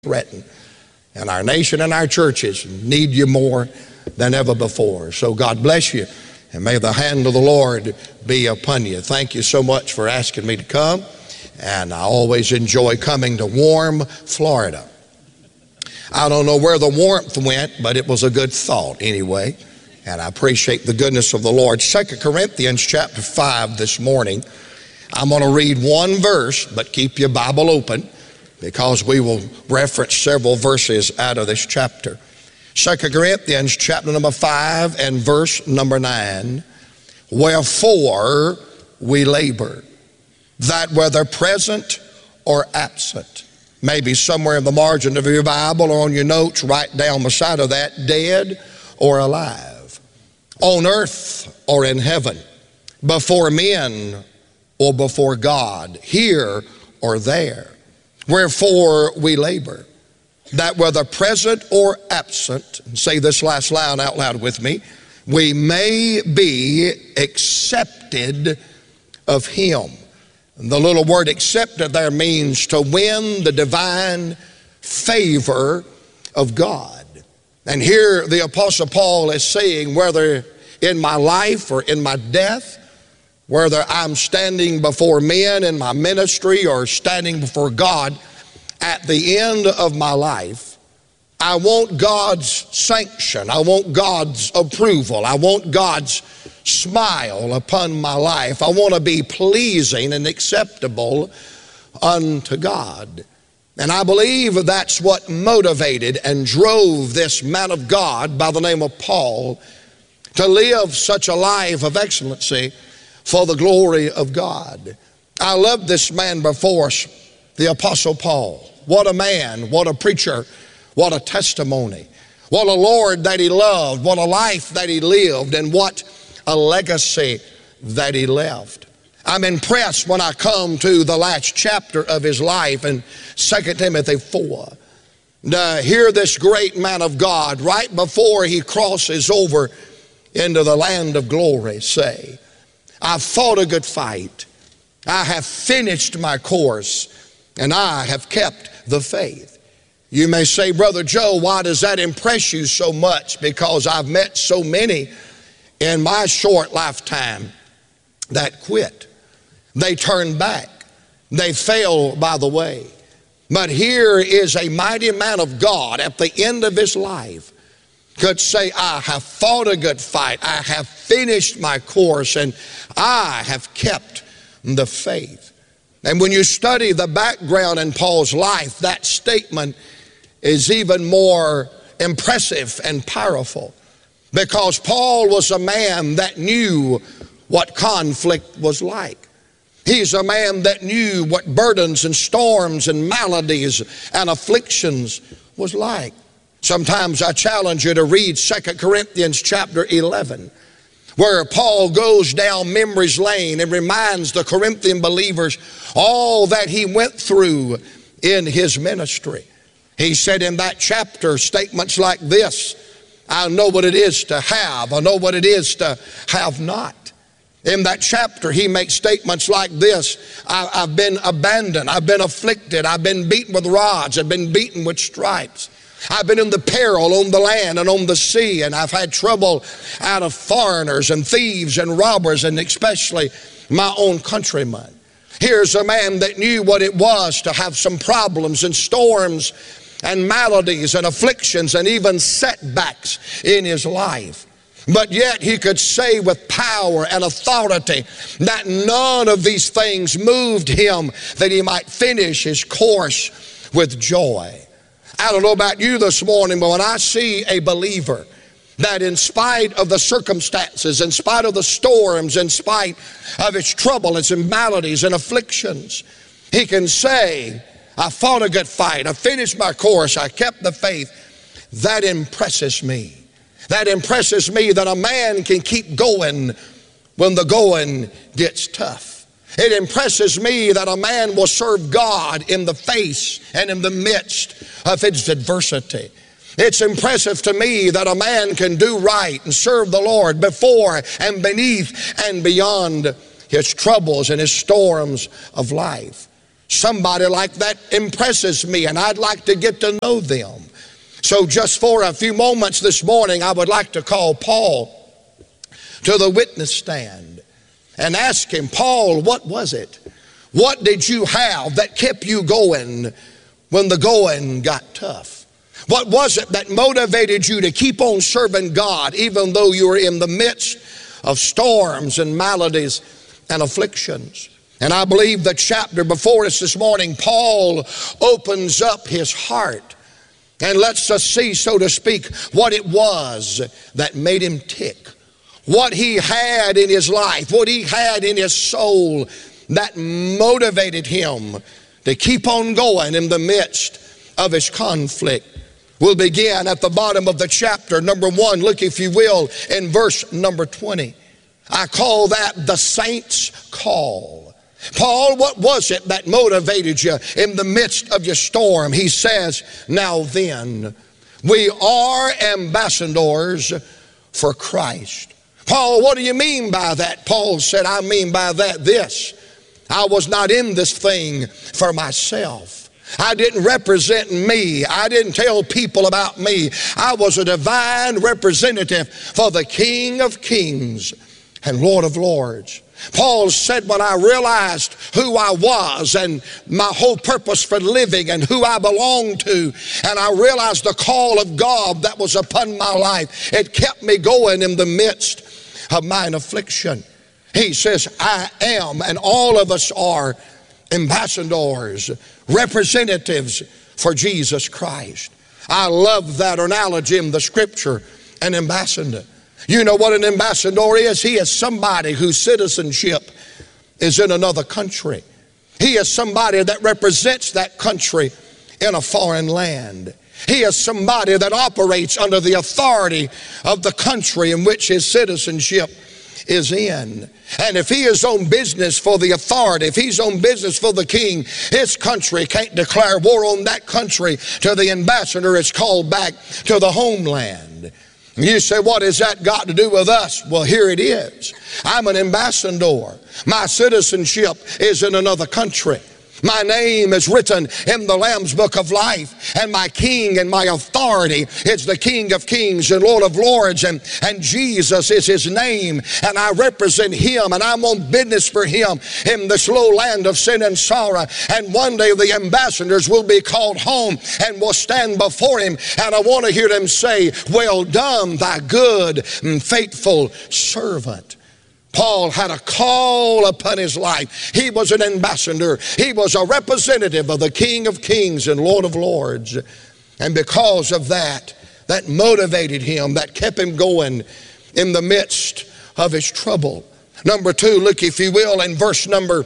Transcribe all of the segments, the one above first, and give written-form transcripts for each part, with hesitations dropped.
threatened. And our nation and our churches need you more than ever before. So God bless you, and may the hand of the Lord be upon you. Thank you so much for asking me to come, and I always enjoy coming to warm Florida. I don't know where the warmth went, but it was a good thought anyway, and I appreciate the goodness of the Lord. 2 Corinthians chapter 5 this morning. I'm going to read one verse, but keep your Bible open, because we will reference several verses out of this chapter. 2 Corinthians chapter number 5 and verse number 9. Wherefore we labor, that whether present or absent. Maybe somewhere in the margin of your Bible or on your notes, write down beside of that, dead or alive, on earth or in heaven, before men or before God, here or there. Wherefore we labor, that whether present or absent, and say this last line out loud with me, we may be accepted of Him. And the little word accepted there means to win the divine favor of God. And here the Apostle Paul is saying, whether in my life or in my death, whether I'm standing before men in my ministry or standing before God at the end of my life, I want God's sanction. I want God's approval. I want God's smile upon my life. I want to be pleasing and acceptable unto God. And I believe that's what motivated and drove this man of God by the name of Paul to live such a life of excellency for the glory of God. I love this man before us, the Apostle Paul. What a man, what a preacher, what a testimony. What a Lord that he loved, what a life that he lived, and what a legacy that he left. I'm impressed when I come to the last chapter of his life in 2 Timothy 4. To hear this great man of God right before he crosses over into the land of glory say, I've fought a good fight, I have finished my course, and I have kept the faith. You may say, Brother Joe, why does that impress you so much? Because I've met so many in my short lifetime that quit. They turned back. They fell by the way. But here is a mighty man of God at the end of his life could say, I have fought a good fight, I have finished my course, and I have kept the faith. And when you study the background in Paul's life, that statement is even more impressive and powerful, because Paul was a man that knew what conflict was like. He's a man that knew what burdens and storms and maladies and afflictions was like. Sometimes I challenge you to read 2 Corinthians chapter 11, where Paul goes down memory's lane and reminds the Corinthian believers all that he went through in his ministry. He said in that chapter statements like this, I know what it is to have, I know what it is to have not. In that chapter he makes statements like this, I've been abandoned, I've been afflicted, I've been beaten with rods, I've been beaten with stripes. I've been in the peril on the land and on the sea, and I've had trouble out of foreigners and thieves and robbers, and especially my own countrymen. Here's a man that knew what it was to have some problems and storms and maladies and afflictions and even setbacks in his life. But yet he could say with power and authority that none of these things moved him, that he might finish his course with joy. I don't know about you this morning, but when I see a believer that in spite of the circumstances, in spite of the storms, in spite of its trouble, its maladies and afflictions, he can say, I fought a good fight, I finished my course, I kept the faith. That impresses me. That impresses me that a man can keep going when the going gets tough. It impresses me that a man will serve God in the face and in the midst of its adversity. It's impressive to me that a man can do right and serve the Lord before and beneath and beyond his troubles and his storms of life. Somebody like that impresses me, and I'd like to get to know them. So just for a few moments this morning, I would like to call Paul to the witness stand and ask him, Paul, what was it? What did you have that kept you going when the going got tough? What was it that motivated you to keep on serving God even though you were in the midst of storms and maladies and afflictions? And I believe the chapter before us this morning, Paul opens up his heart and lets us see, so to speak, what it was that made him tick. What he had in his life, what he had in his soul that motivated him to keep on going in the midst of his conflict. We'll begin at the bottom of the chapter, number 1. Look, if you will, in verse number 20. I call that the saint's call. Paul, what was it that motivated you in the midst of your storm? He says, now then, we are ambassadors for Christ. Paul, what do you mean by that? Paul said, I mean by that this. I was not in this thing for myself. I didn't represent me. I didn't tell people about me. I was a divine representative for the King of Kings and Lord of Lords. Paul said, when I realized who I was and my whole purpose for living and who I belonged to, and I realized the call of God that was upon my life, it kept me going in the midst of mine affliction. He says, I am, and all of us are, ambassadors, representatives for Jesus Christ. I love that analogy in the scripture, an ambassador. You know what an ambassador is? He is somebody whose citizenship is in another country. He is somebody that represents that country in a foreign land. He is somebody that operates under the authority of the country in which his citizenship is in. And if he is on business for the authority, if he's on business for the king, his country can't declare war on that country till the ambassador is called back to the homeland. You say, what has that got to do with us? Well, here it is. I'm an ambassador. My citizenship is in another country. My name is written in the Lamb's Book of Life, and my king and my authority is the King of Kings and Lord of Lords, and Jesus is his name, and I represent him, and I'm on business for him in this low land of sin and sorrow. And one day the ambassadors will be called home and will stand before him, and I want to hear them say, well done, thy good and faithful servant. Paul had a call upon his life. He was an ambassador. He was a representative of the King of Kings and Lord of Lords. And because of that, that motivated him, that kept him going in the midst of his trouble. Number 2, look if you will, in verse number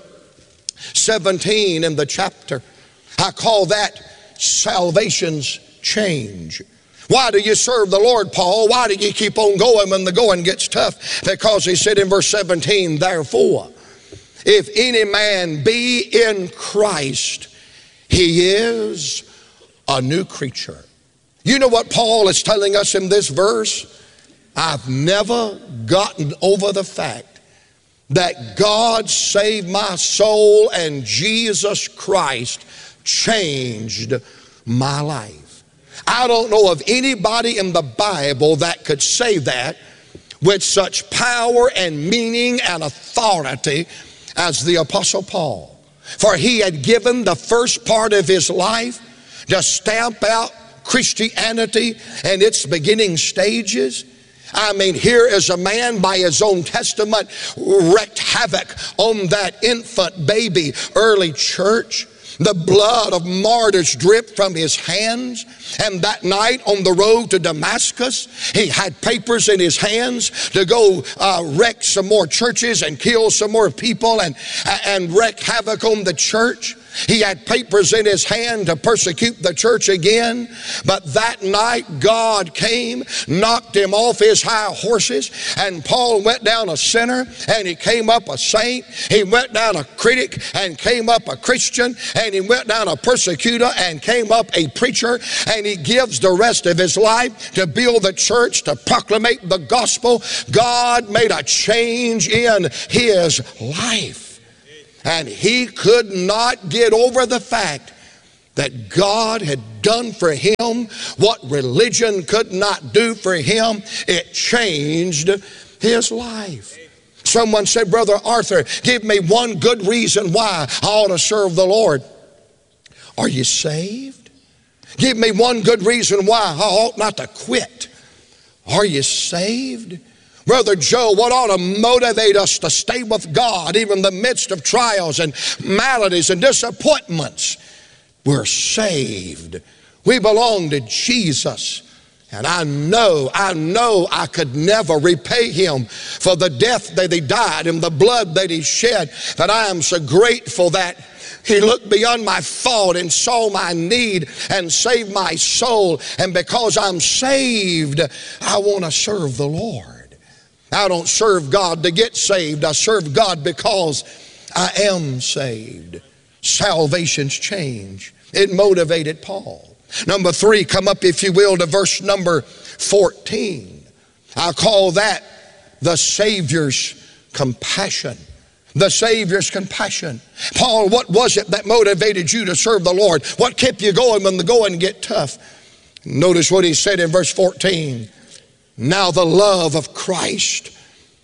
17 in the chapter. I call that salvation's change. Why do you serve the Lord, Paul? Why do you keep on going when the going gets tough? Because he said in verse 17, therefore, if any man be in Christ, he is a new creature. You know what Paul is telling us in this verse? I've never gotten over the fact that God saved my soul and Jesus Christ changed my life. I don't know of anybody in the Bible that could say that with such power and meaning and authority as the Apostle Paul. For he had given the first part of his life to stamp out Christianity and its beginning stages. I mean, here is a man by his own testament wreaked havoc on that infant baby early church. The blood of martyrs dripped from his hands. And that night on the road to Damascus, he had papers in his hands to go wreck some more churches and kill some more people and wreak havoc on the church. He had papers in his hand to persecute the church again. But that night God came, knocked him off his high horses, and Paul went down a sinner and he came up a saint. He went down a critic and came up a Christian, and he went down a persecutor and came up a preacher, and he gives the rest of his life to build the church, to proclamate the gospel. God made a change in his life. And he could not get over the fact that God had done for him what religion could not do for him. It changed his life. Someone said, Brother Arthur, give me one good reason why I ought to serve the Lord. Are you saved? Give me one good reason why I ought not to quit. Are you saved? Brother Joe, what ought to motivate us to stay with God even in the midst of trials and maladies and disappointments? We're saved. We belong to Jesus. And I know I could never repay him for the death that he died and the blood that he shed, that I am so grateful that he looked beyond my fault and saw my need and saved my soul. And because I'm saved, I want to serve the Lord. I don't serve God to get saved. I serve God because I am saved. Salvation's change. It motivated Paul. Number 3, come up if you will to verse number 14. I call that the Savior's compassion. The Savior's compassion. Paul, what was it that motivated you to serve the Lord? What kept you going when the going get tough? Notice what he said in verse 14. Now the love of Christ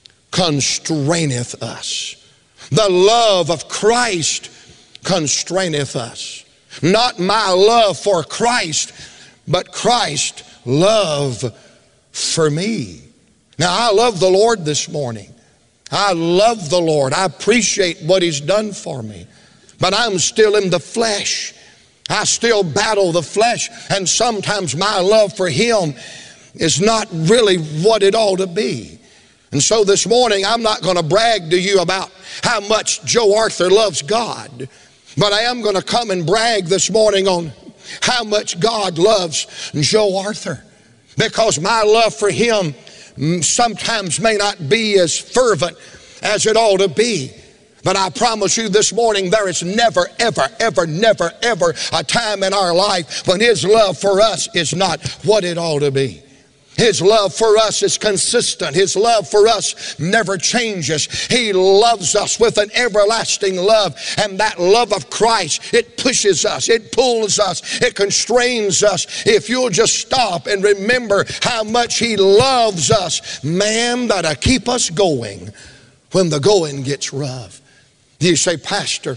constraineth us. The love of Christ constraineth us. Not my love for Christ, but Christ's love for me. Now I love the Lord this morning. I love the Lord. I appreciate what he's done for me. But I'm still in the flesh. I still battle the flesh. And sometimes my love for him is not really what it ought to be. And so this morning I'm not going to brag to you about how much Joe Arthur loves God, but I am going to come and brag this morning on how much God loves Joe Arthur, because my love for him sometimes may not be as fervent as it ought to be. But I promise you this morning, there is never, ever, ever, never, ever a time in our life when his love for us is not what it ought to be. His love for us is consistent. His love for us never changes. He loves us with an everlasting love. And that love of Christ, it pushes us, it pulls us, it constrains us. If you'll just stop and remember how much he loves us, man, that'll keep us going when the going gets rough. You say, Pastor,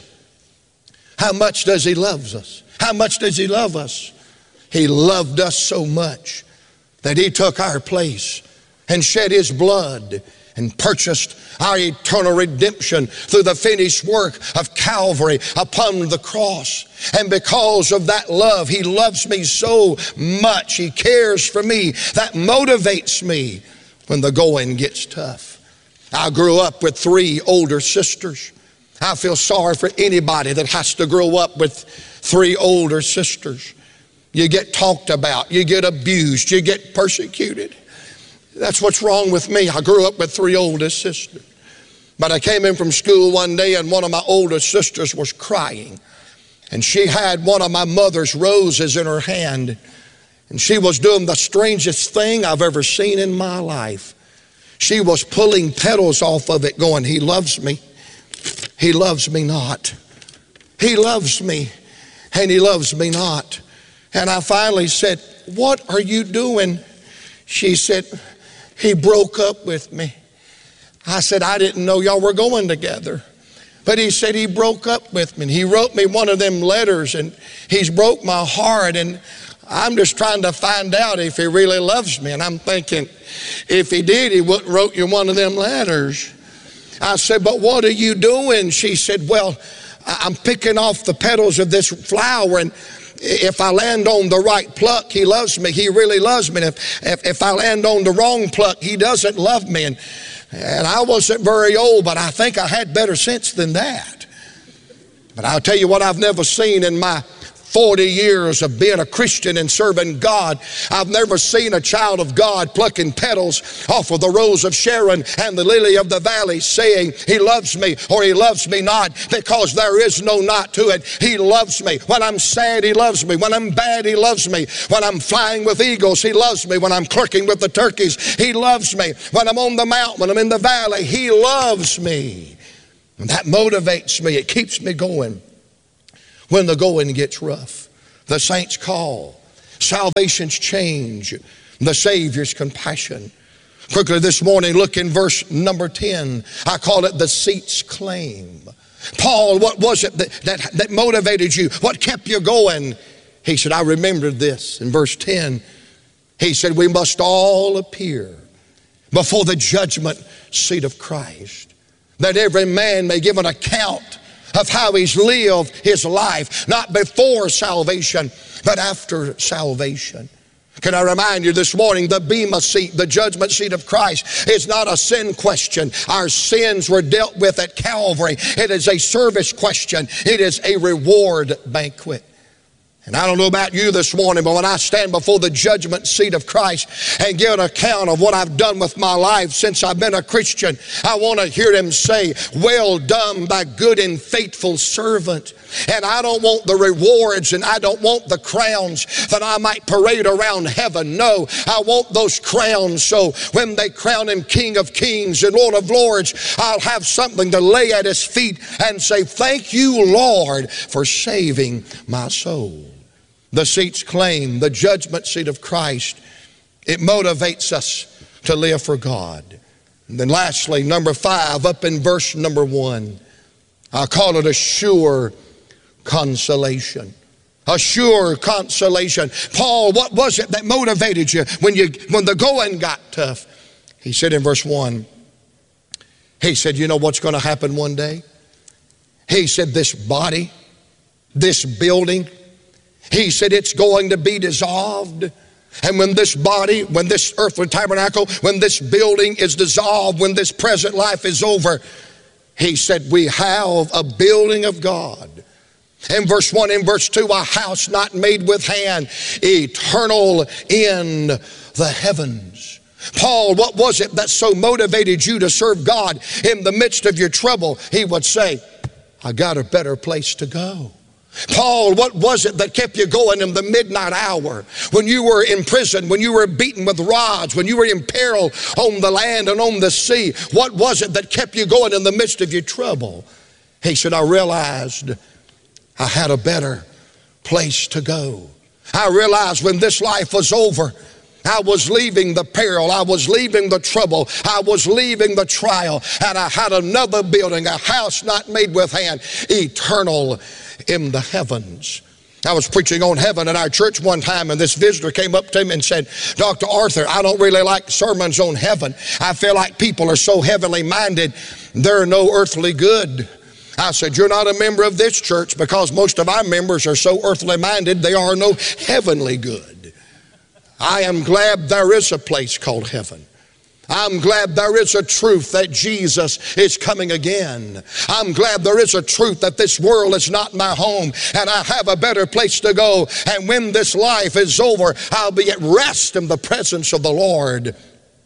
how much does he love us? How much does he love us? He loved us so much that he took our place and shed his blood and purchased our eternal redemption through the finished work of Calvary upon the cross. And because of that love, he loves me so much. He cares for me. That motivates me when the going gets tough. I grew up with 3 older sisters. I feel sorry for anybody that has to grow up with 3 older sisters. You get talked about, you get abused, you get persecuted. That's what's wrong with me. I grew up with 3 oldest sisters. But I came in from school one day and one of my oldest sisters was crying. And she had one of my mother's roses in her hand. And she was doing the strangest thing I've ever seen in my life. She was pulling petals off of it going, he loves me. He loves me not. He loves me and he loves me not. And I finally said, what are you doing? She said, he broke up with me. I said, I didn't know y'all were going together. But he said he broke up with me. And he wrote me one of them letters and he's broke my heart. And I'm just trying to find out if he really loves me. And I'm thinking, if he did, he wouldn't wrote you one of them letters. I said, but what are you doing? She said, well, I'm picking off the petals of this flower, and if I land on the right pluck, he loves me. He really loves me. And if I land on the wrong pluck, he doesn't love me. And I wasn't very old, but I think I had better sense than that. But I'll tell you what I've never seen in my 40 years of being a Christian and serving God. I've never seen a child of God plucking petals off of the rose of Sharon and the lily of the valley saying he loves me or he loves me not, because there is no not to it. He loves me. When I'm sad, he loves me. When I'm bad, he loves me. When I'm flying with eagles, he loves me. When I'm clerking with the turkeys, he loves me. When I'm on the mountain, when I'm in the valley, he loves me. And that motivates me. It keeps me going when the going gets rough. The saints call. Salvation's change. The Savior's compassion. Quickly this morning, look in verse number 10. I call it the seat's claim. Paul, what was it that motivated you? What kept you going? He said, I remembered this in verse 10. He said, we must all appear before the judgment seat of Christ, that every man may give an account of how he's lived his life, not before salvation, but after salvation. Can I remind you this morning, the bema seat, the judgment seat of Christ, is not a sin question. Our sins were dealt with at Calvary. It is a service question. It is a reward banquet. And I don't know about you this morning, but when I stand before the judgment seat of Christ and give an account of what I've done with my life since I've been a Christian, I want to hear Him say, well done, thy good and faithful servant. And I don't want the rewards and I don't want the crowns that I might parade around heaven. No, I want those crowns so when they crown Him King of Kings and Lord of Lords, I'll have something to lay at His feet and say, thank you, Lord, for saving my soul. The seat's claim, the judgment seat of Christ, it motivates us to live for God. And then lastly, number 5, up in verse number 1, I call it a sure consolation. A sure consolation. Paul, what was it that motivated you when the going got tough? He said in verse 1, he said, you know what's going to happen one day? He said, this body, this building, he said it's going to be dissolved. And when this body, when this earthly tabernacle, when this building is dissolved, when this present life is over, he said we have a building of God. In verse 1 and verse 2, a house not made with hand, eternal in the heavens. Paul, what was it that so motivated you to serve God in the midst of your trouble? He would say, I got a better place to go. Paul, what was it that kept you going in the midnight hour when you were in prison, when you were beaten with rods, when you were in peril on the land and on the sea? What was it that kept you going in the midst of your trouble? He said, I realized I had a better place to go. I realized when this life was over, I was leaving the peril, I was leaving the trouble, I was leaving the trial, and I had another building, a house not made with hand, eternal in the heavens. I was preaching on heaven at our church one time, and this visitor came up to me and said, Dr. Arthur, I don't really like sermons on heaven. I feel like people are so heavenly minded, they're no earthly good. I said, you're not a member of this church because most of our members are so earthly minded, they are no heavenly good. I am glad there is a place called heaven. I'm glad there is a truth that Jesus is coming again. I'm glad there is a truth that this world is not my home and I have a better place to go. And when this life is over, I'll be at rest in the presence of the Lord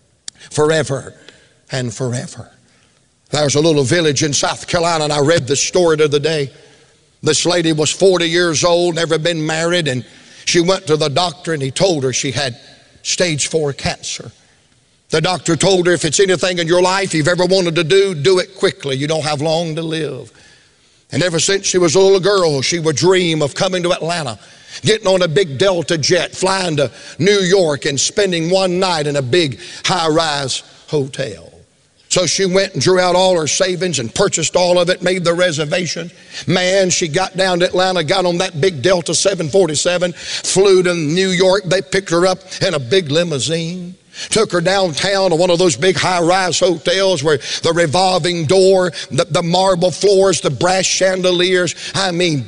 forever and forever. There's a little village in South Carolina, and I read this story the other day. This lady was 40 years old, never been married, and she went to the doctor and he told her she had stage 4 cancer. The doctor told her, if it's anything in your life you've ever wanted to do it quickly. You don't have long to live. And ever since she was a little girl, she would dream of coming to Atlanta, getting on a big Delta jet, flying to New York and spending one night in a big high-rise hotel. So she went and drew out all her savings and purchased all of it, made the reservation. Man, she got down to Atlanta, got on that big Delta 747, flew to New York. They picked her up in a big limousine, took her downtown to one of those big high-rise hotels where the revolving door, the marble floors, the brass chandeliers, I mean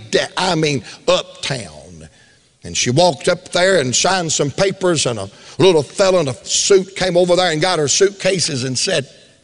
uptown. And she walked up there and signed some papers, and a little fella in a suit came over there and got her suitcases and said,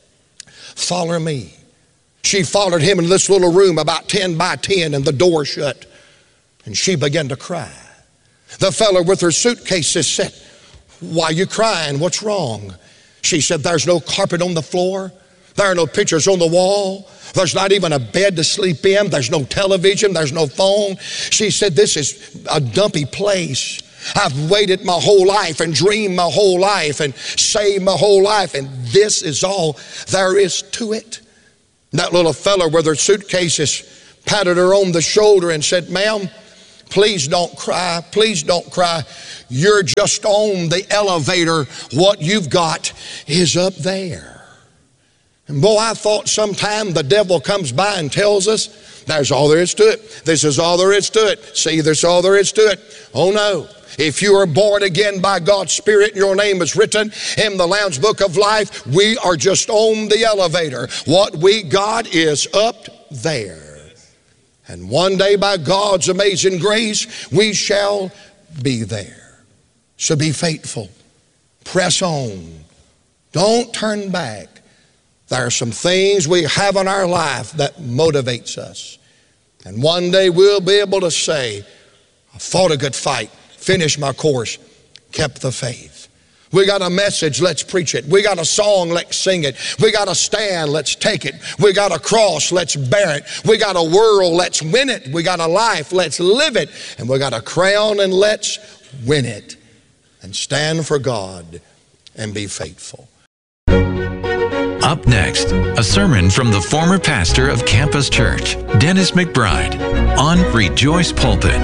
follow me. She followed him in this little room about 10 by 10, and the door shut, and she began to cry. The fellow with her suitcases said, why are you crying? What's wrong? She said, there's no carpet on the floor. There are no pictures on the wall. There's not even a bed to sleep in. There's no television. There's no phone. She said, this is a dumpy place. I've waited my whole life and dreamed my whole life and saved my whole life, and this is all there is to it. That little fella with her suitcases patted her on the shoulder and said, "Ma'am, please don't cry. Please don't cry. You're just on the elevator. What you've got is up there." And boy, I thought sometime the devil comes by and tells us, "There's all there is to it. This is all there is to it. See, there's all there is to it." Oh no. If you are born again by God's Spirit and your name is written in the Lamb's Book of Life, we are just on the elevator. What we got is up there. And one day by God's amazing grace, we shall be there. So be faithful. Press on. Don't turn back. There are some things we have in our life that motivates us. And one day we'll be able to say, "I fought a good fight, finished my course, kept the faith." We got a message, let's preach it. We got a song, let's sing it. We got a stand, let's take it. We got a cross, let's bear it. We got a world, let's win it. We got a life, let's live it. And we got a crown, and let's win it. And stand for God and be faithful. Up next, a sermon from the former pastor of Campus Church, Dennis McBride, on Rejoice Pulpit.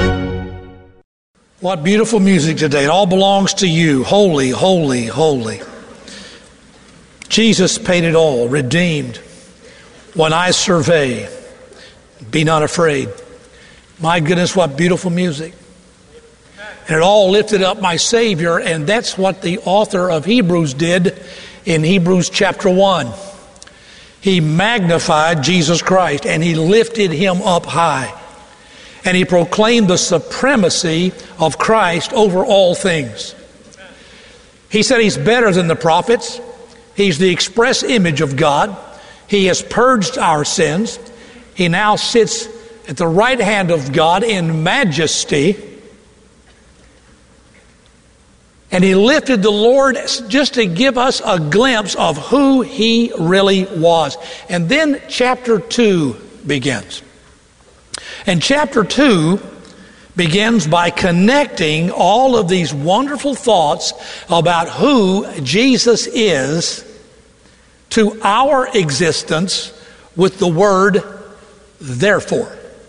What beautiful music today. It all belongs to you. Holy, holy, holy. Jesus paid it all, redeemed. When I survey, be not afraid. My goodness, what beautiful music. And it all lifted up my Savior, and that's what the author of Hebrews did in Hebrews chapter 1. He magnified Jesus Christ, and he lifted him up high. And he proclaimed the supremacy of Christ over all things. He said he's better than the prophets. He's the express image of God. He has purged our sins. He now sits at the right hand of God in majesty. And he lifted the Lord just to give us a glimpse of who he really was. And then chapter 2 begins. And chapter 2 begins by connecting all of these wonderful thoughts about who Jesus is to our existence with the word therefore.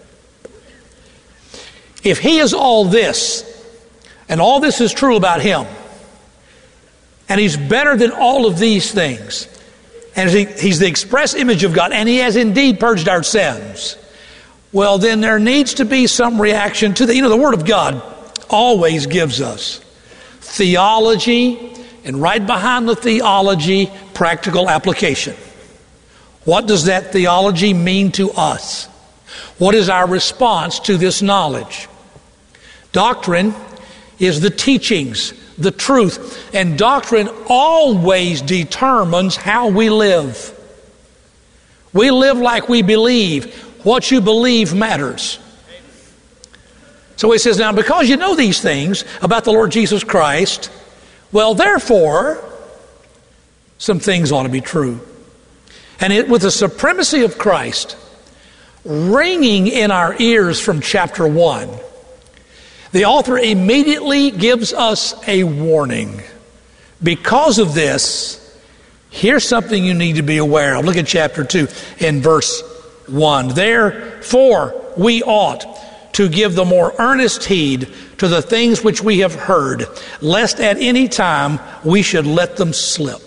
If he is all this, and all this is true about him, and he's better than all of these things, and he's the express image of God, and he has indeed purged our sins, well, then there needs to be some reaction to the Word of God always gives us theology, and right behind the theology, practical application. What does that theology mean to us? What is our response to this knowledge? Doctrine is the teachings, the truth, and doctrine always determines how we live. We live like we believe. What you believe matters. So he says, now because you know these things about the Lord Jesus Christ, well, therefore, some things ought to be true. And with the supremacy of Christ ringing in our ears from chapter 1, the author immediately gives us a warning. Because of this, here's something you need to be aware of. Look at chapter 2 in verse 1. Therefore, we ought to give the more earnest heed to the things which we have heard, lest at any time we should let them slip.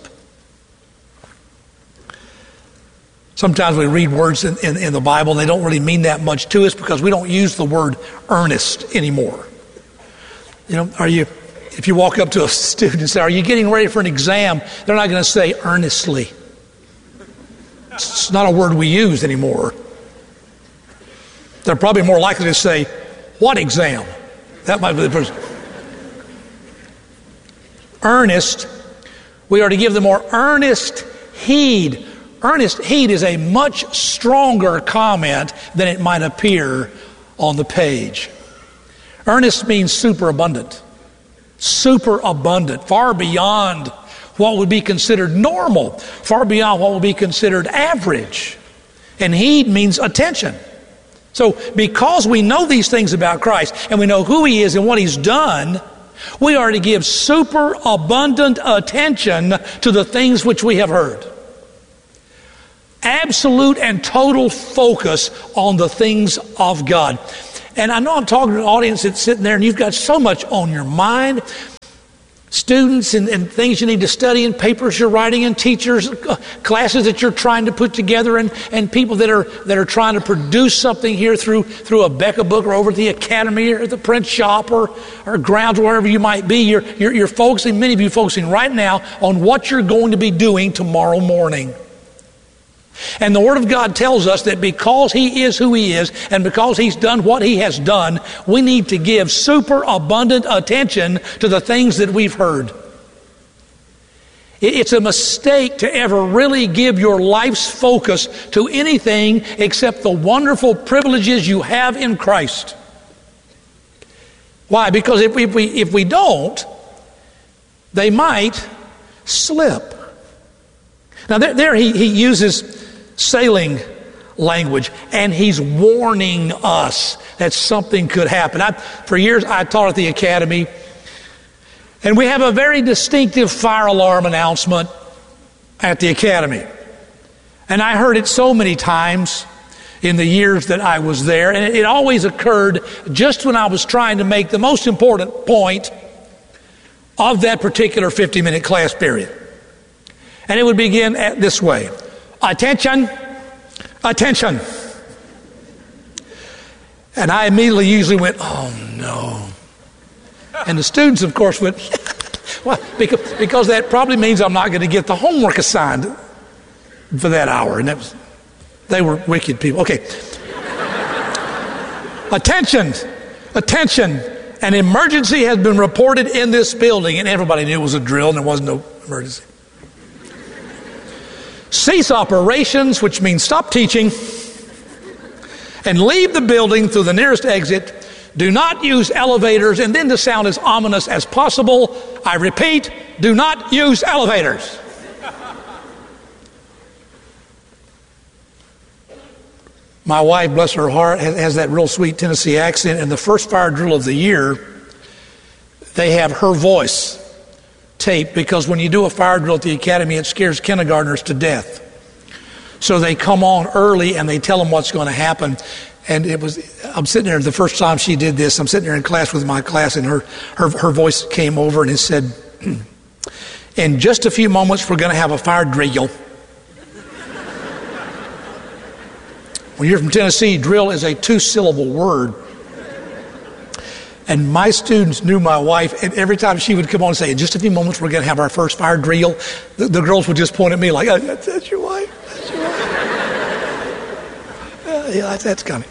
Sometimes we read words in the Bible and they don't really mean that much to us because we don't use the word earnest anymore. If you walk up to a student and say, "Are you getting ready for an exam?" They're not going to say earnestly. It's not a word we use anymore. They're probably more likely to say, "What exam?" That might be the person. Earnest, we are to give the more earnest heed. Earnest heed is a much stronger comment than it might appear on the page. Earnest means superabundant. Superabundant, far beyond what would be considered normal, far beyond what would be considered average. And heed means attention. So because we know these things about Christ and we know who he is and what he's done, we are to give superabundant attention to the things which we have heard. absolute and total focus on the things of God. And I know I'm talking to an audience that's sitting there and you've got so much on your mind. Students and things you need to study and papers you're writing and teachers, classes that you're trying to put together and people that are trying to produce something here through a Becca book or over at the academy or the print shop or grounds, wherever you might be. You're focusing, many of you focusing right now on what you're going to be doing tomorrow morning. And the Word of God tells us that because He is who He is and because He's done what He has done, we need to give super abundant attention to the things that we've heard. It's a mistake to ever really give your life's focus to anything except the wonderful privileges you have in Christ. Why? Because if we don't, they might slip. Now there he uses sailing language, and he's warning us that something could happen. For years I taught at the academy, and we have a very distinctive fire alarm announcement at the academy. And I heard it so many times in the years that I was there, and it always occurred just when I was trying to make the most important point of that particular 50-minute class period. And it would begin this way. Attention, attention. And I immediately usually went, oh no. And the students, of course, went, well, because that probably means I'm not going to get the homework assigned for that hour. And they were wicked people. Okay. Attention, attention. An emergency has been reported in this building. And everybody knew it was a drill and there was no emergency. Cease operations, which means stop teaching, and leave the building through the nearest exit. Do not use elevators, and then to sound as ominous as possible, I repeat, do not use elevators. My wife, bless her heart, has that real sweet Tennessee accent, and the first fire drill of the year, they have her voice tape, because when you do a fire drill at the academy, it scares kindergartners to death. So they come on early and they tell them what's going to happen. And I'm sitting there, the first time she did this, I'm sitting there in class with my class, and her voice came over and it said, in just a few moments, we're going to have a fire drill. When you're from Tennessee, drill is a 2-syllable word. And my students knew my wife, and every time she would come on and say, in just a few moments, we're going to have our first fire drill, the girls would just point at me like, oh, that's your wife? That's your wife? Yeah, that's coming.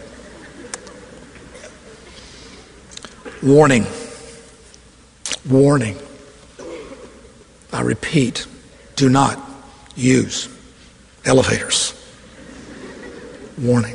Warning. Warning. I repeat, do not use elevators. Warning.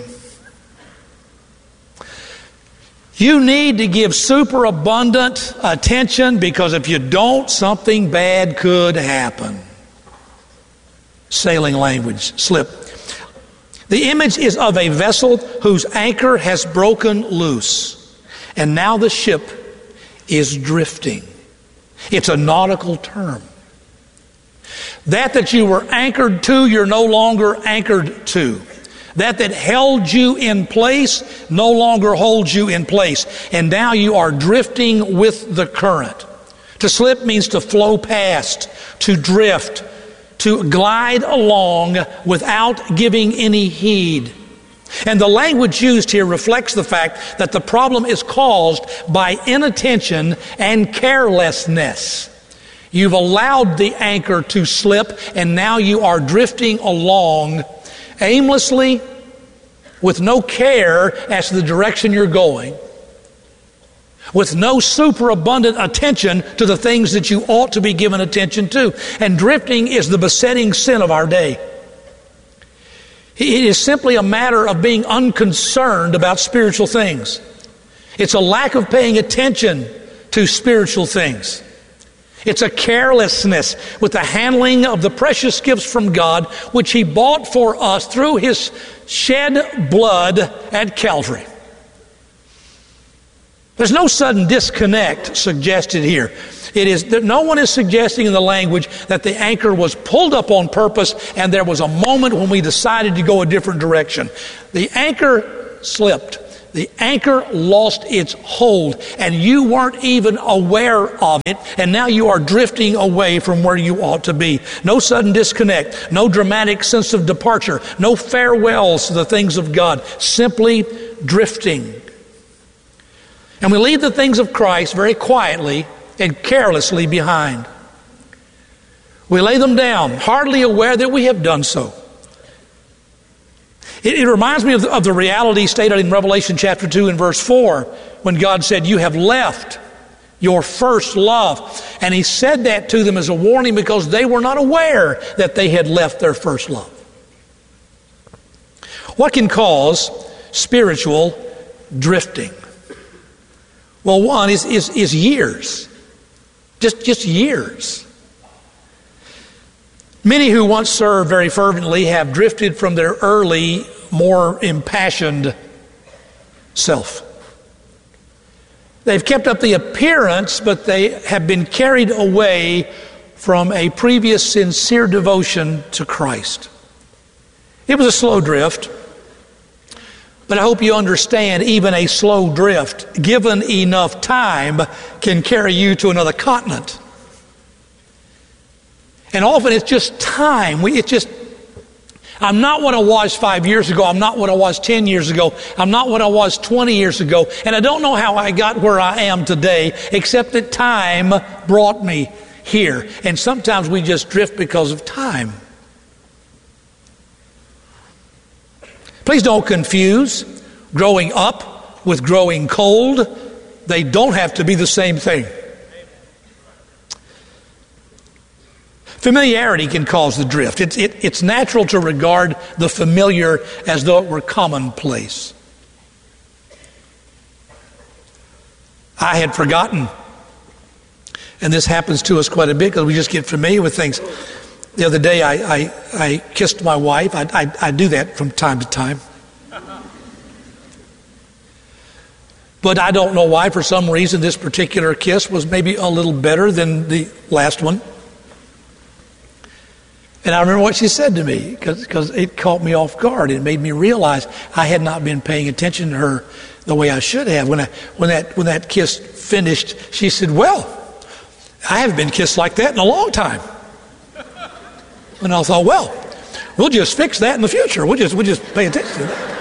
You need to give superabundant attention, because if you don't, something bad could happen. Sailing language, slip. The image is of a vessel whose anchor has broken loose, and now the ship is drifting. It's a nautical term. That you were anchored to, you're no longer anchored to. That held you in place no longer holds you in place. And now you are drifting with the current. To slip means to flow past, to drift, to glide along without giving any heed. And the language used here reflects the fact that the problem is caused by inattention and carelessness. You've allowed the anchor to slip, and now you are drifting along aimlessly, with no care as to the direction you're going, with no superabundant attention to the things that you ought to be given attention to. And drifting is the besetting sin of our day. It is simply a matter of being unconcerned about spiritual things. It's a lack of paying attention to spiritual things. It's a carelessness with the handling of the precious gifts from God, which He bought for us through His shed blood at Calvary. There's no sudden disconnect suggested here. It is that no one is suggesting in the language that the anchor was pulled up on purpose and there was a moment when we decided to go a different direction. The anchor slipped. The anchor lost its hold, and you weren't even aware of it, and now you are drifting away from where you ought to be. No sudden disconnect, no dramatic sense of departure, no farewells to the things of God, simply drifting. And we leave the things of Christ very quietly and carelessly behind. We lay them down, hardly aware that we have done so. It reminds me of the reality stated in Revelation chapter 2 and verse 4 when God said, "You have left your first love." And He said that to them as a warning because they were not aware that they had left their first love. What can cause spiritual drifting? Well, one is years. Just years. Many who once served very fervently have drifted from their early, more impassioned self. They've kept up the appearance, but they have been carried away from a previous sincere devotion to Christ. It was a slow drift, but I hope you understand even a slow drift, given enough time, can carry you to another continent. And often it's just time. I'm not what I was 5 years ago. I'm not what I was 10 years ago. I'm not what I was 20 years ago. And I don't know how I got where I am today, except that time brought me here. And sometimes we just drift because of time. Please don't confuse growing up with growing cold. They don't have to be the same thing. Familiarity can cause the drift. It's natural to regard the familiar as though it were commonplace. I had forgotten, and this happens to us quite a bit because we just get familiar with things. The other day I kissed my wife. I do that from time to time. But I don't know why. For some reason, this particular kiss was maybe a little better than the last one. And I remember what she said to me because it caught me off guard. It made me realize I had not been paying attention to her the way I should have. When that kiss finished, she said, "Well, I haven't been kissed like that in a long time." And I thought, well, we'll just fix that in the future. We'll just pay attention to that.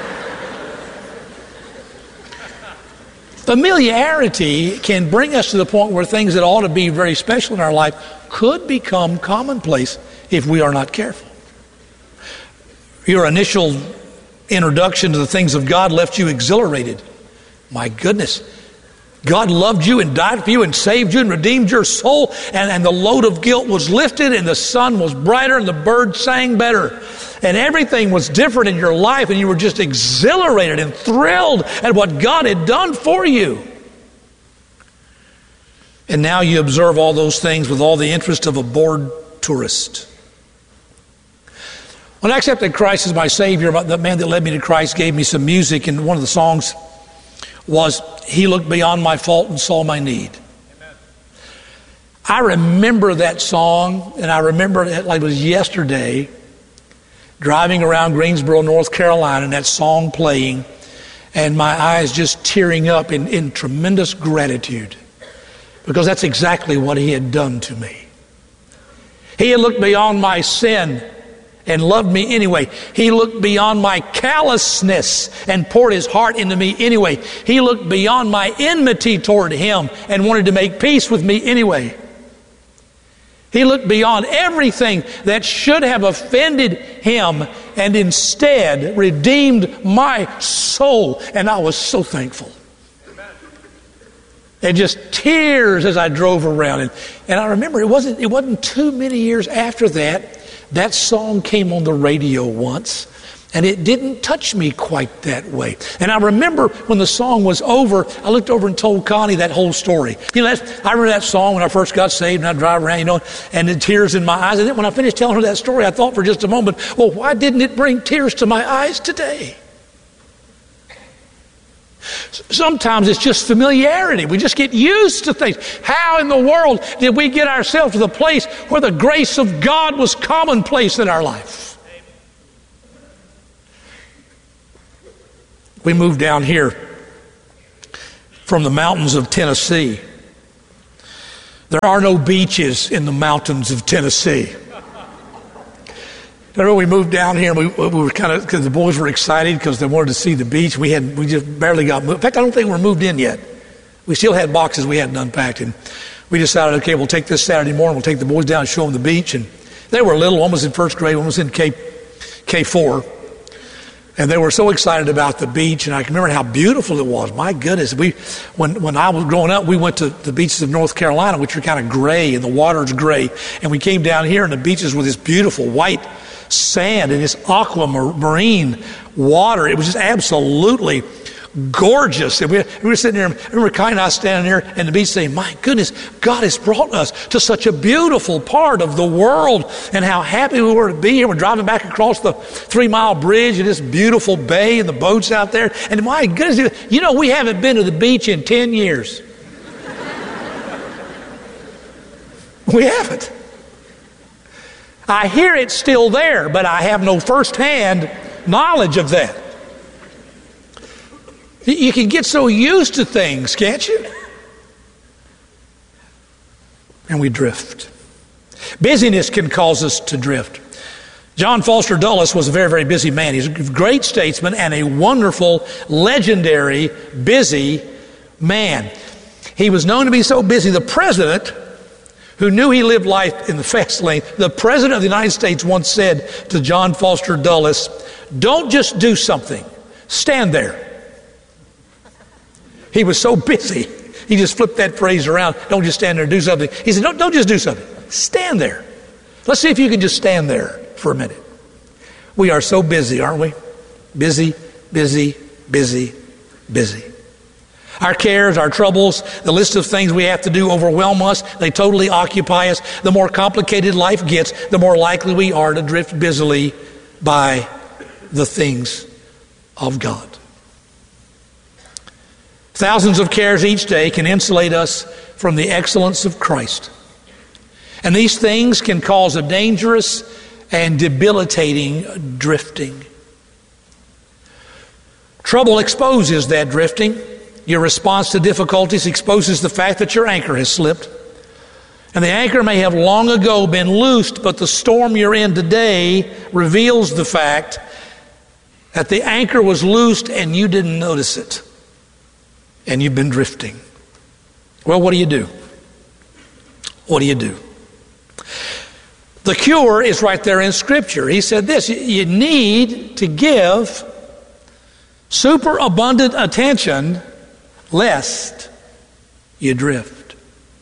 Familiarity can bring us to the point where things that ought to be very special in our life could become commonplace if we are not careful. Your initial introduction to the things of God left you exhilarated. My goodness. God loved you and died for you and saved you and redeemed your soul, and the load of guilt was lifted and the sun was brighter and the birds sang better. And everything was different in your life, and you were just exhilarated and thrilled at what God had done for you. And now you observe all those things with all the interest of a bored tourist. When I accepted Christ as my Savior, the man that led me to Christ gave me some music, and one of the songs was, "He looked beyond my fault and saw my need." Amen. I remember that song, and I remember it like it was yesterday, driving around Greensboro, North Carolina, and that song playing, and my eyes just tearing up in tremendous gratitude, because that's exactly what He had done to me. He had looked beyond my sin and loved me anyway. He looked beyond my callousness and poured His heart into me anyway. He looked beyond my enmity toward Him and wanted to make peace with me anyway. He looked beyond everything that should have offended Him and instead redeemed my soul. And I was so thankful. And just tears as I drove around. And I remember it wasn't too many years after that song came on the radio once, and it didn't touch me quite that way. And I remember when the song was over, I looked over and told Connie that whole story. I remember that song when I first got saved, and I'd drive around, and the tears in my eyes. And then when I finished telling her that story, I thought for just a moment, well, why didn't it bring tears to my eyes today? Sometimes it's just familiarity. We just get used to things. How in the world did we get ourselves to the place where the grace of God was commonplace in our life? We moved down here from the mountains of Tennessee. There are no beaches in the mountains of Tennessee. Remember, we moved down here, and we were kind of, because the boys were excited because they wanted to see the beach. We just barely got moved. In fact, I don't think we were moved in yet. We still had boxes we hadn't unpacked, and we decided, okay, we'll take this Saturday morning, we'll take the boys down and show them the beach. And they were little, one was in first grade, one was in K4. And they were so excited about the beach, and I can remember how beautiful it was. My goodness, when I was growing up, we went to the beaches of North Carolina, which were kind of gray, and the water's gray. And we came down here, and the beaches were this beautiful white sand and this aquamarine water. It was just absolutely gorgeous. And we were sitting there, I remember Kai and I standing there and the beach saying, my goodness, God has brought us to such a beautiful part of the world, and how happy we were to be here. We're driving back across the 3-mile bridge in this beautiful bay and the boats out there. And my goodness, we haven't been to the beach in 10 years. We haven't. I hear it's still there, but I have no firsthand knowledge of that. You can get so used to things, can't you? And we drift. Busyness can cause us to drift. John Foster Dulles was a very, very busy man. He's a great statesman and a wonderful, legendary, busy man. He was known to be so busy, the president, who knew he lived life in the fast lane, the president of the United States once said to John Foster Dulles, don't just do something, stand there. He was so busy, he just flipped that phrase around. Don't just stand there and do something. He said, don't just do something. Stand there. Let's see if you can just stand there for a minute. We are so busy, aren't we? Busy, busy, busy, busy. Our cares, our troubles, the list of things we have to do overwhelm us. They totally occupy us. The more complicated life gets, the more likely we are to drift busily by the things of God. Thousands of cares each day can insulate us from the excellence of Christ. And these things can cause a dangerous and debilitating drifting. Trouble exposes that drifting. Your response to difficulties exposes the fact that your anchor has slipped. And the anchor may have long ago been loosed, but the storm you're in today reveals the fact that the anchor was loosed and you didn't notice it. And you've been drifting. Well, what do you do? What do you do? The cure is right there in Scripture. He said this, you need to give superabundant attention lest you drift.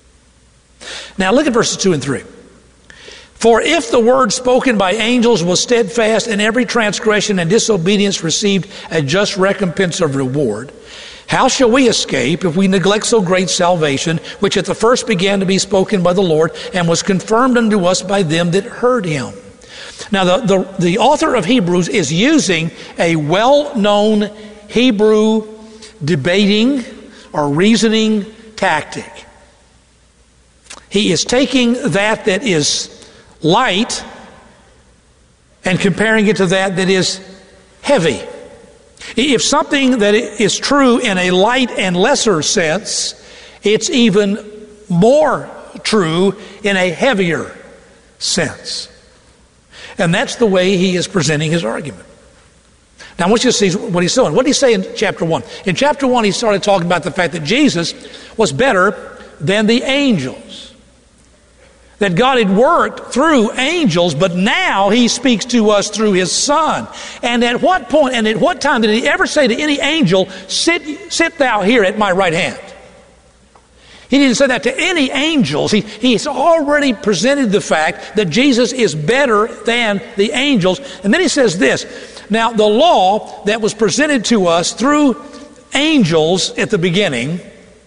Now look at verses 2 and 3. For if the word spoken by angels was steadfast, and every transgression and disobedience received a just recompense of reward, how shall we escape if we neglect so great salvation, which at the first began to be spoken by the Lord, and was confirmed unto us by them that heard him? Now the author of Hebrews is using a well-known Hebrew debating or reasoning tactic. He is taking that is light and comparing it to that is heavy. If something that is true in a light and lesser sense, it's even more true in a heavier sense. And that's the way he is presenting his argument. Now I want you to see what he's doing. What did he say in chapter 1? In chapter 1 he started talking about the fact that Jesus was better than the angels. That God had worked through angels, but now he speaks to us through his Son. And at what point and at what time did he ever say to any angel, sit thou here at my right hand? He didn't say that to any angels. He's already presented the fact that Jesus is better than the angels. And then he says this, now the law that was presented to us through angels at the beginning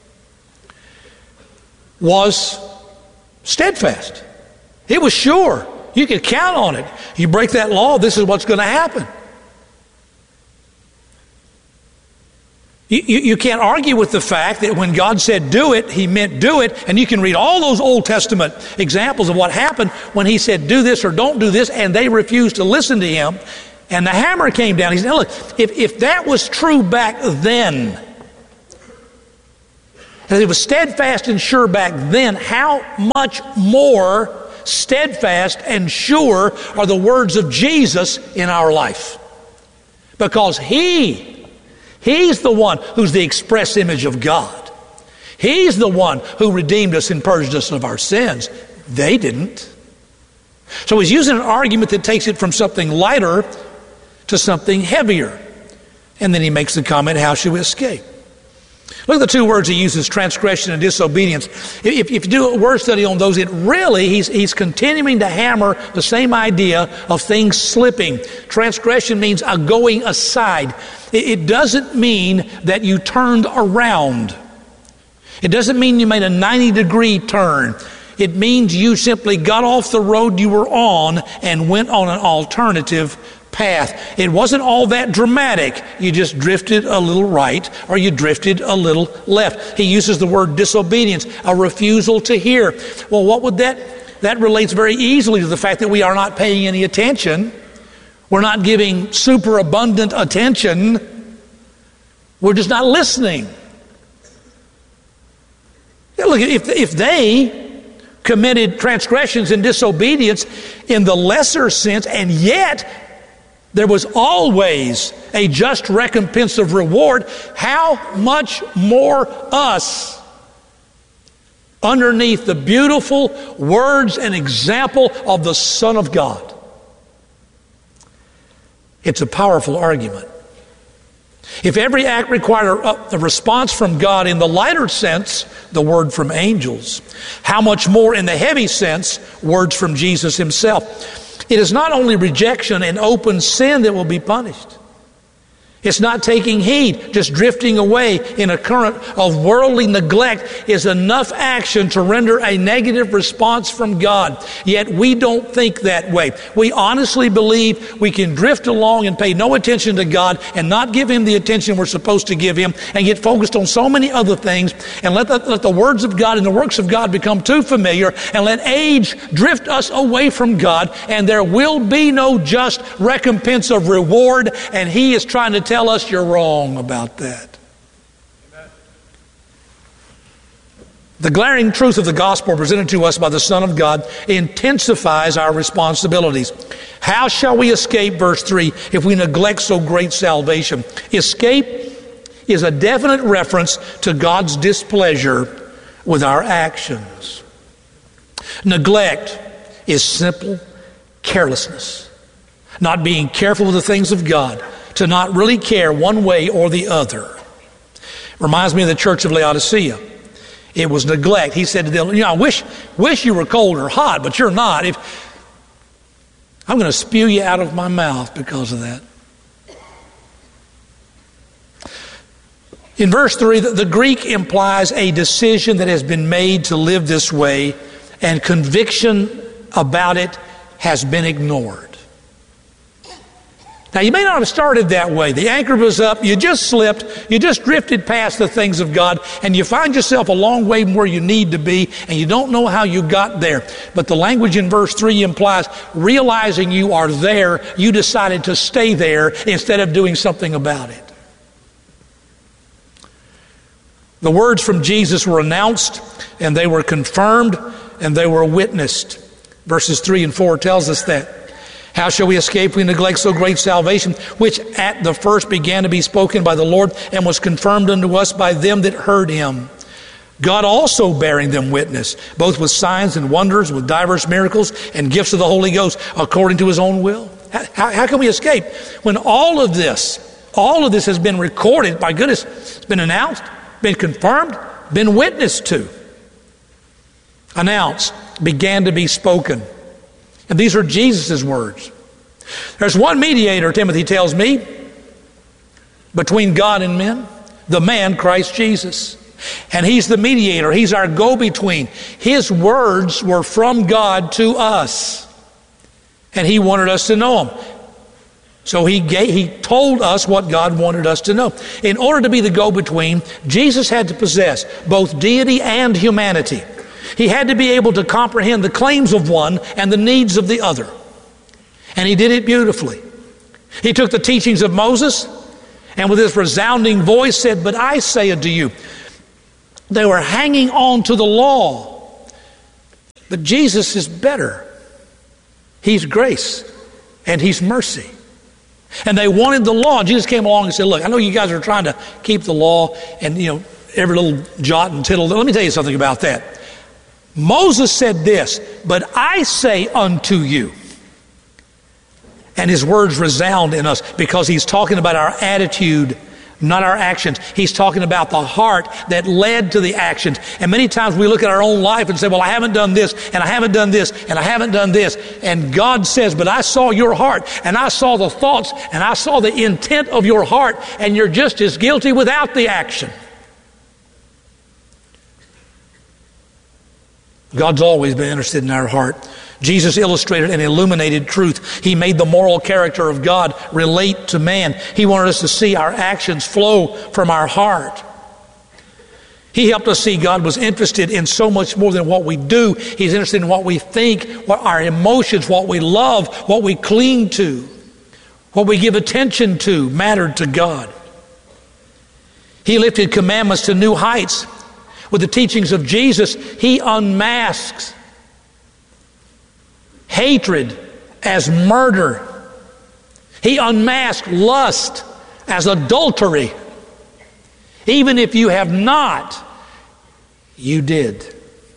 was steadfast. It was sure. You could count on it. You break that law, this is what's going to happen. You can't argue with the fact that when God said do it, He meant do it. And you can read all those Old Testament examples of what happened when He said do this or don't do this, and they refused to listen to Him. And the hammer came down. He said, look, if that was true back then, and it was steadfast and sure back then, how much more steadfast and sure are the words of Jesus in our life? Because He's the one who's the express image of God. He's the one who redeemed us and purged us of our sins. They didn't. So he's using an argument that takes it from something lighter to something heavier. And then he makes the comment, how should we escape? Look at the two words he uses, transgression and disobedience. If you do a word study on those, he's continuing to hammer the same idea of things slipping. Transgression means a going aside. It doesn't mean that you turned around. It doesn't mean you made a 90-degree turn. It means you simply got off the road you were on and went on an alternative path. It wasn't all that dramatic. You just drifted a little right or you drifted a little left. He uses the word disobedience, a refusal to hear. Well, what would that relates very easily to the fact that we are not paying any attention. We're not giving superabundant attention. We're just not listening. Look, if they committed transgressions and disobedience in the lesser sense, and yet there was always a just recompense of reward, how much more us, underneath the beautiful words and example of the Son of God? It's a powerful argument. If every act required a response from God in the lighter sense, the word from angels, how much more in the heavy sense, words from Jesus Himself? It is not only rejection and open sin that will be punished. It's not taking heed, just drifting away in a current of worldly neglect is enough action to render a negative response from God. Yet we don't think that way. We honestly believe we can drift along and pay no attention to God and not give Him the attention we're supposed to give Him and get focused on so many other things and let the words of God and the works of God become too familiar and let age drift us away from God, and there will be no just recompense of reward, and He is trying to tell us you're wrong about that. Amen. The glaring truth of the gospel presented to us by the Son of God intensifies our responsibilities. How shall we escape, verse 3, if we neglect so great salvation? Escape is a definite reference to God's displeasure with our actions. Neglect is simple carelessness, not being careful with the things of God, to not really care one way or the other. Reminds me of the church of Laodicea. It was neglect. He said to them, I wish you were cold or hot, but you're not. I'm going to spew you out of my mouth because of that. In verse 3, the Greek implies a decision that has been made to live this way, and conviction about it has been ignored. Now, you may not have started that way. The anchor was up, you just slipped, you just drifted past the things of God, and you find yourself a long way from where you need to be, and you don't know how you got there. But the language in verse 3 implies realizing you are there, you decided to stay there instead of doing something about it. The words from Jesus were announced, and they were confirmed, and they were witnessed. Verses 3 and 4 tells us that. How shall we escape if we neglect so great salvation, which at the first began to be spoken by the Lord and was confirmed unto us by them that heard Him? God also bearing them witness, both with signs and wonders, with diverse miracles and gifts of the Holy Ghost, according to His own will. How can we escape when all of this has been recorded? By goodness, it's been announced, been confirmed, been witnessed to. Announced, began to be spoken. And these are Jesus' words. There's one mediator, Timothy tells me, between God and men, the man Christ Jesus. And He's the mediator. He's our go-between. His words were from God to us. And He wanted us to know them. So he told us what God wanted us to know. In order to be the go-between, Jesus had to possess both deity and humanity. He had to be able to comprehend the claims of one and the needs of the other. And he did it beautifully. He took the teachings of Moses and with his resounding voice said, "But I say unto you," they were hanging on to the law. But Jesus is better. He's grace and he's mercy. And they wanted the law. And Jesus came along and said, "Look, I know you guys are trying to keep the law and, every little jot and tittle. Let me tell you something about that. Moses said this, but I say unto you." And his words resound in us because he's talking about our attitude, not our actions. He's talking about the heart that led to the actions. And many times we look at our own life and say, "Well, I haven't done this, and I haven't done this, and I haven't done this." And God says, "But I saw your heart, and I saw the thoughts, and I saw the intent of your heart, and you're just as guilty without the action." God's always been interested in our heart. Jesus illustrated an illuminated truth. He made the moral character of God relate to man. He wanted us to see our actions flow from our heart. He helped us see God was interested in so much more than what we do. He's interested in what we think, what our emotions, what we love, what we cling to, what we give attention to mattered to God. He lifted commandments to new heights. With the teachings of Jesus, he unmasks hatred as murder. He unmasked lust as adultery. Even if you have not, you did.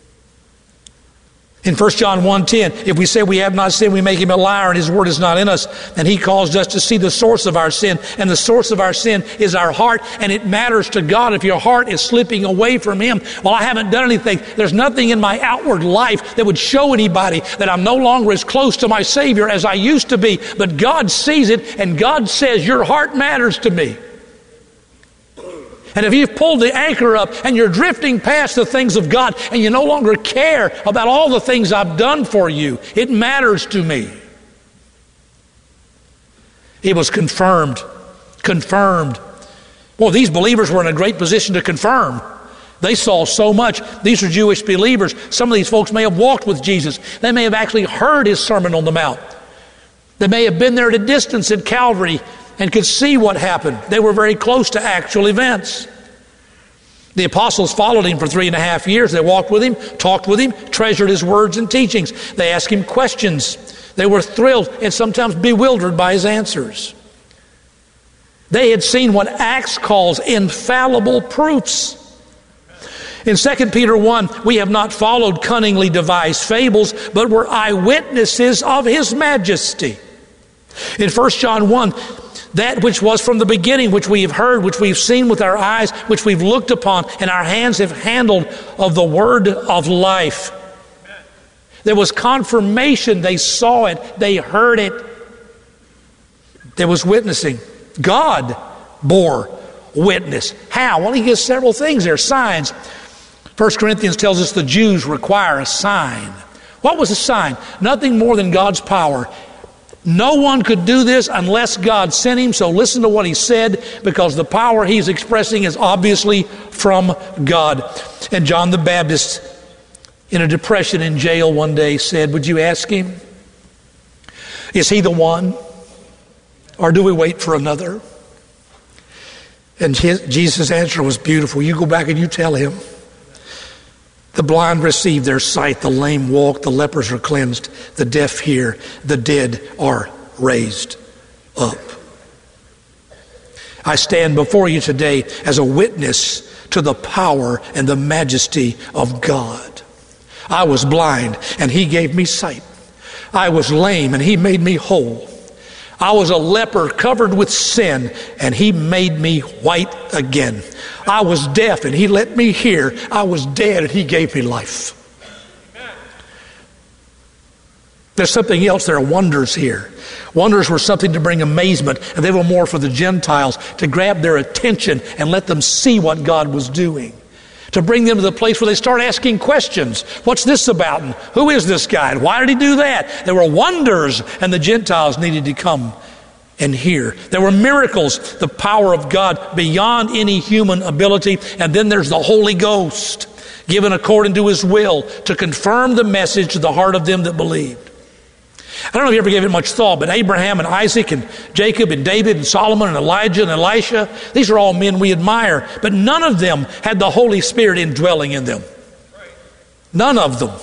In 1 John 1:10, if we say we have not sinned, we make him a liar and his word is not in us. And he caused us to see the source of our sin. And the source of our sin is our heart. And it matters to God if your heart is slipping away from him. Well, I haven't done anything. There's nothing in my outward life that would show anybody that I'm no longer as close to my Savior as I used to be. But God sees it and God says, your heart matters to me. And if you've pulled the anchor up and you're drifting past the things of God and you no longer care about all the things I've done for you, it matters to me. It was confirmed. Well, these believers were in a great position to confirm. They saw so much. These are Jewish believers. Some of these folks may have walked with Jesus. They may have actually heard his Sermon on the Mount. They may have been there at a distance at Calvary and could see what happened. They were very close to actual events. The apostles followed him for 3.5 years. They walked with him, talked with him, treasured his words and teachings. They asked him questions. They were thrilled and sometimes bewildered by his answers. They had seen what Acts calls infallible proofs. In 2 Peter 1, we have not followed cunningly devised fables, but were eyewitnesses of his majesty. In 1 John 1, that which was from the beginning, which we have heard, which we've seen with our eyes, which we've looked upon, and our hands have handled of the word of life. There was confirmation. They saw it. They heard it. There was witnessing. God bore witness. How? Well, he gives several things there. Signs. 1 Corinthians tells us the Jews require a sign. What was a sign? Nothing more than God's power. No one could do this unless God sent him, so listen to what he said, because the power he's expressing is obviously from God. And John the Baptist, in a depression in jail one day, said, would you ask him, is he the one? Or do we wait for another? And Jesus' answer was beautiful. You go back and you tell him. The blind receive their sight, the lame walk, the lepers are cleansed, the deaf hear, the dead are raised up. I stand before you today as a witness to the power and the majesty of God. I was blind and he gave me sight. I was lame and he made me whole. I was a leper covered with sin and he made me white again. I was deaf and he let me hear. I was dead and he gave me life. There's something else. There are wonders here. Wonders were something to bring amazement, and they were more for the Gentiles, to grab their attention and let them see what God was doing. To bring them to the place where they start asking questions. What's this about? And who is this guy? And why did he do that? There were wonders, and the Gentiles needed to come and hear. There were miracles, the power of God beyond any human ability. And then there's the Holy Ghost, given according to His will, to confirm the message to the heart of them that believed. I don't know if you ever gave it much thought, but Abraham and Isaac and Jacob and David and Solomon and Elijah and Elisha, these are all men we admire, but none of them had the Holy Spirit indwelling in them. None of them.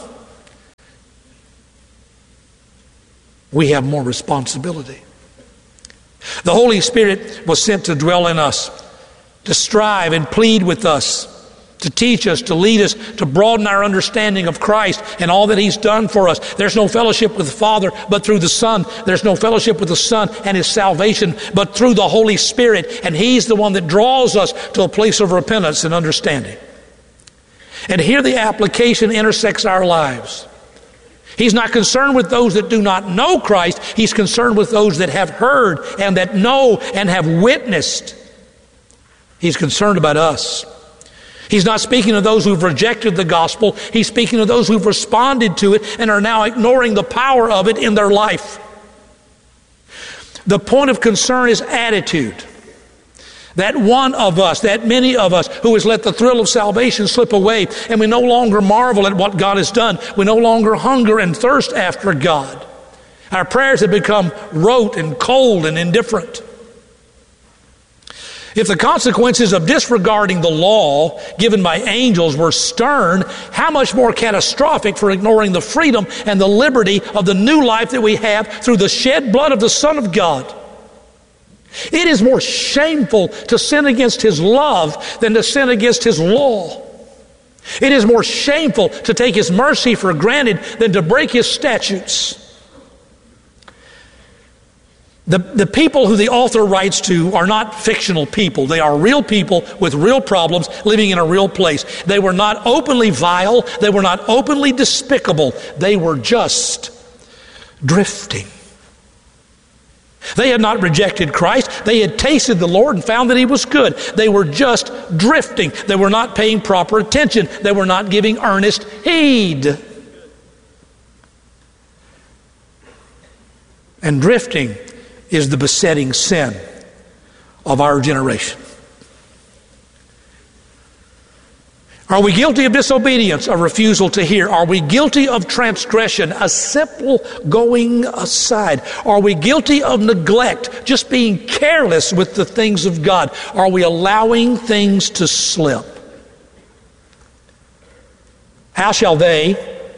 We have more responsibility. The Holy Spirit was sent to dwell in us, to strive and plead with us, to teach us, to lead us, to broaden our understanding of Christ and all that He's done for us. There's no fellowship with the Father but through the Son. There's no fellowship with the Son and His salvation but through the Holy Spirit. And He's the one that draws us to a place of repentance and understanding. And here the application intersects our lives. He's not concerned with those that do not know Christ. He's concerned with those that have heard and that know and have witnessed. He's concerned about us. He's not speaking of those who've rejected the gospel. He's speaking of those who've responded to it and are now ignoring the power of it in their life. The point of concern is attitude. That one of us, that many of us who has let the thrill of salvation slip away, and we no longer marvel at what God has done. We no longer hunger and thirst after God. Our prayers have become rote and cold and indifferent. If the consequences of disregarding the law given by angels were stern, how much more catastrophic for ignoring the freedom and the liberty of the new life that we have through the shed blood of the Son of God? It is more shameful to sin against His love than to sin against His law. It is more shameful to take His mercy for granted than to break His statutes. The people who the author writes to are not fictional people. They are real people with real problems living in a real place. They were not openly vile. They were not openly despicable. They were just drifting. They had not rejected Christ. They had tasted the Lord and found that He was good. They were just drifting. They were not paying proper attention. They were not giving earnest heed. And drifting is the besetting sin of our generation. Are we guilty of disobedience, a refusal to hear? Are we guilty of transgression, a simple going aside? Are we guilty of neglect, just being careless with the things of God? Are we allowing things to slip? How shall we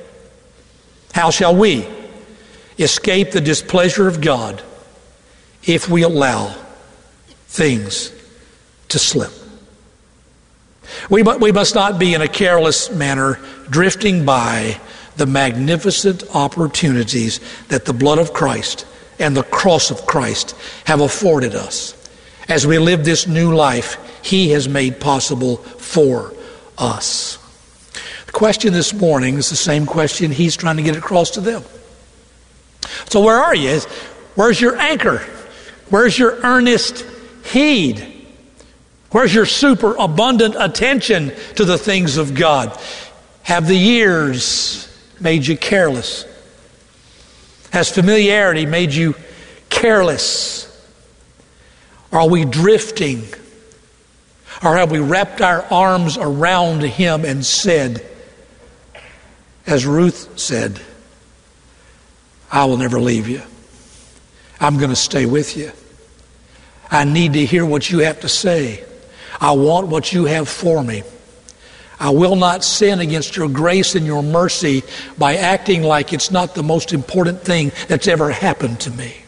escape the displeasure of God if we allow things to slip? We must not be in a careless manner drifting by the magnificent opportunities that the blood of Christ and the cross of Christ have afforded us. As we live this new life He has made possible for us. The question this morning is the same question He's trying to get across to them. So where are you? Where's your anchor? Where's your earnest heed? Where's your superabundant attention to the things of God? Have the years made you careless? Has familiarity made you careless? Are we drifting? Or have we wrapped our arms around Him and said, as Ruth said, I will never leave you. I'm going to stay with you. I need to hear what you have to say. I want what you have for me. I will not sin against your grace and your mercy by acting like it's not the most important thing that's ever happened to me.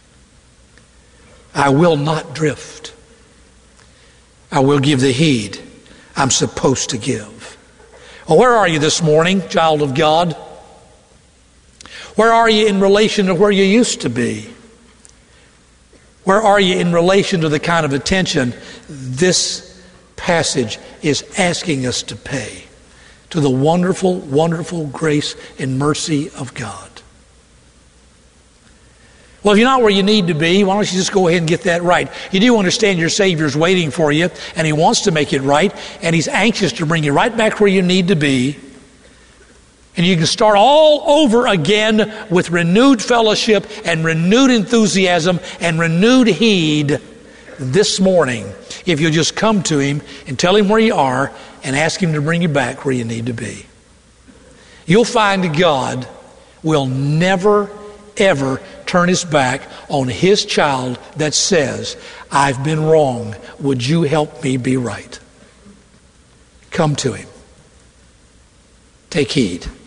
I will not drift. I will give the heed I'm supposed to give. Well, where are you this morning, child of God? Where are you in relation to where you used to be? Where are you in relation to the kind of attention this passage is asking us to pay to the wonderful, wonderful grace and mercy of God? Well, if you're not where you need to be, why don't you just go ahead and get that right? You do understand your Savior's waiting for you, and He wants to make it right, and He's anxious to bring you right back where you need to be. And you can start all over again with renewed fellowship and renewed enthusiasm and renewed heed this morning if you'll just come to Him and tell Him where you are and ask Him to bring you back where you need to be. You'll find God will never, ever turn His back on His child that says, I've been wrong. Would you help me be right? Come to Him. Take heed.